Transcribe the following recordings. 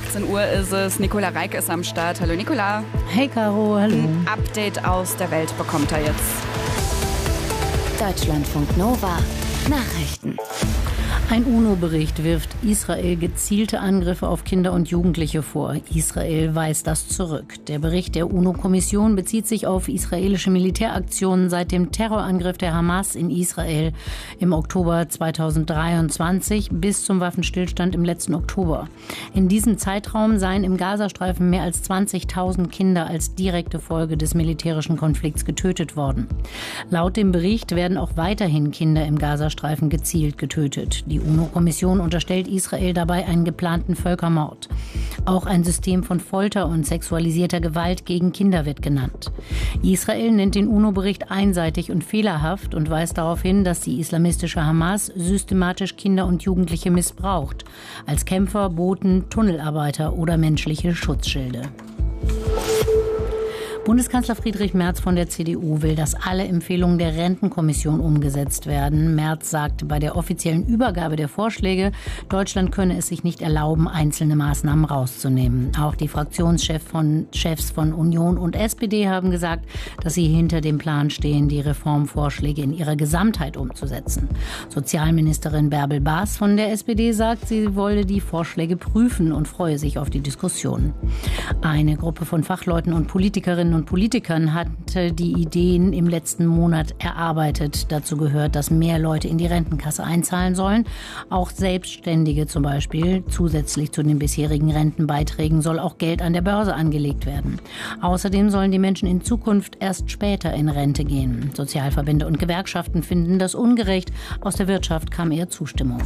18 Uhr ist es. Nicola Reik ist am Start. Hallo Nicola. Hey Caro, hallo. Ein Update aus der Welt bekommt er jetzt. Deutschlandfunk Nova Nachrichten. Ein UNO-Bericht wirft Israel gezielte Angriffe auf Kinder und Jugendliche vor. Israel weist das zurück. Der Bericht der UNO-Kommission bezieht sich auf israelische Militäraktionen seit dem Terrorangriff der Hamas in Israel im Oktober 2023 bis zum Waffenstillstand im letzten Oktober. In diesem Zeitraum seien im Gazastreifen mehr als 20.000 Kinder als direkte Folge des militärischen Konflikts getötet worden. Laut dem Bericht werden auch weiterhin Kinder im Gazastreifen gezielt getötet. Die UNO-Kommission unterstellt Israel dabei einen geplanten Völkermord. Auch ein System von Folter und sexualisierter Gewalt gegen Kinder wird genannt. Israel nennt den UNO-Bericht einseitig und fehlerhaft und weist darauf hin, dass die islamistische Hamas systematisch Kinder und Jugendliche missbraucht. Als Kämpfer, Boten, Tunnelarbeiter oder menschliche Schutzschilde. Bundeskanzler Friedrich Merz von der CDU will, dass alle Empfehlungen der Rentenkommission umgesetzt werden. Merz sagte bei der offiziellen Übergabe der Vorschläge, Deutschland könne es sich nicht erlauben, einzelne Maßnahmen rauszunehmen. Auch die Fraktionschefs von Union und SPD haben gesagt, dass sie hinter dem Plan stehen, die Reformvorschläge in ihrer Gesamtheit umzusetzen. Sozialministerin Bärbel Baas von der SPD sagt, sie wolle die Vorschläge prüfen und freue sich auf die Diskussion. Eine Gruppe von Fachleuten und Politikerinnen und Politikern hatte die Ideen im letzten Monat erarbeitet. Dazu gehört, dass mehr Leute in die Rentenkasse einzahlen sollen. Auch Selbstständige zum Beispiel. Zusätzlich zu den bisherigen Rentenbeiträgen soll auch Geld an der Börse angelegt werden. Außerdem sollen die Menschen in Zukunft erst später in Rente gehen. Sozialverbände und Gewerkschaften finden das ungerecht. Aus der Wirtschaft kam eher Zustimmung.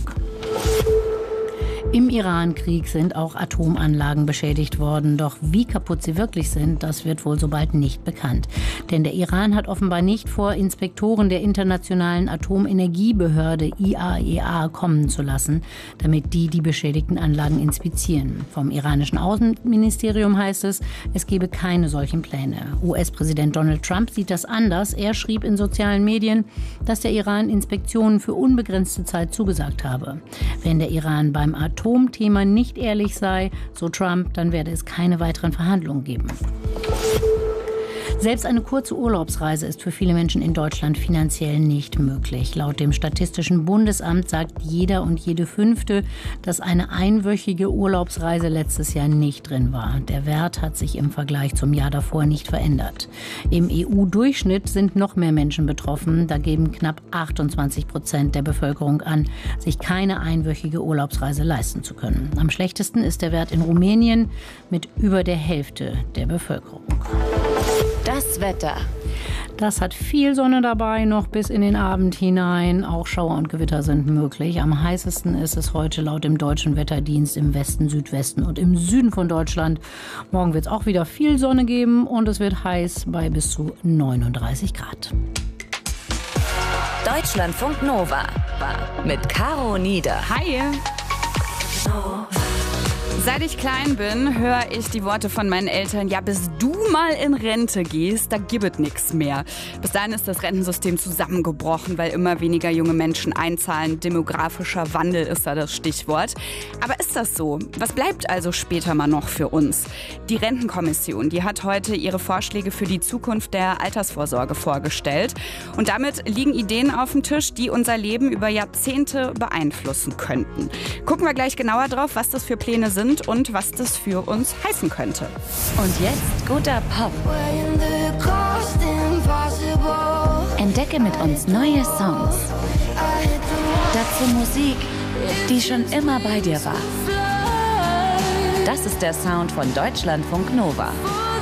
Im Iran-Krieg sind auch Atomanlagen beschädigt worden. Doch wie kaputt sie wirklich sind, das wird wohl so bald nicht bekannt. Denn der Iran hat offenbar nicht vor, Inspektoren der Internationalen Atomenergiebehörde IAEA kommen zu lassen, damit die beschädigten Anlagen inspizieren. Vom iranischen Außenministerium heißt es, es gebe keine solchen Pläne. US-Präsident Donald Trump sieht das anders. Er schrieb in sozialen Medien, dass der Iran Inspektionen für unbegrenzte Zeit zugesagt habe. Wenn der Iran beim Atomthema nicht ehrlich sei, so Trump, dann werde es keine weiteren Verhandlungen geben. Selbst eine kurze Urlaubsreise ist für viele Menschen in Deutschland finanziell nicht möglich. Laut dem Statistischen Bundesamt sagt jeder und jede Fünfte, dass eine einwöchige Urlaubsreise letztes Jahr nicht drin war. Der Wert hat sich im Vergleich zum Jahr davor nicht verändert. Im EU-Durchschnitt sind noch mehr Menschen betroffen. Da geben knapp 28% der Bevölkerung an, sich keine einwöchige Urlaubsreise leisten zu können. Am schlechtesten ist der Wert in Rumänien mit über der Hälfte der Bevölkerung. Das Wetter. Das hat viel Sonne dabei, noch bis in den Abend hinein. Auch Schauer und Gewitter sind möglich. Am heißesten ist es heute laut dem Deutschen Wetterdienst im Westen, Südwesten und im Süden von Deutschland. Morgen wird es auch wieder viel Sonne geben und es wird heiß bei bis zu 39 Grad. Deutschlandfunk Nova mit Caro Nieder. Hi. Seit ich klein bin, höre ich die Worte von meinen Eltern, ja, bis du mal in Rente gehst, da gibt es nichts mehr. Bis dahin ist das Rentensystem zusammengebrochen, weil immer weniger junge Menschen einzahlen. Demografischer Wandel ist da das Stichwort. Aber ist das so? Was bleibt also später mal noch für uns? Die Rentenkommission, die hat heute ihre Vorschläge für die Zukunft der Altersvorsorge vorgestellt. Und damit liegen Ideen auf dem Tisch, die unser Leben über Jahrzehnte beeinflussen könnten. Gucken wir gleich genauer drauf, was das für Pläne sind und was das für uns heißen könnte. Und jetzt guter Pop. Entdecke mit uns neue Songs. Dazu Musik, die schon immer bei dir war. Das ist der Sound von Deutschlandfunk Nova.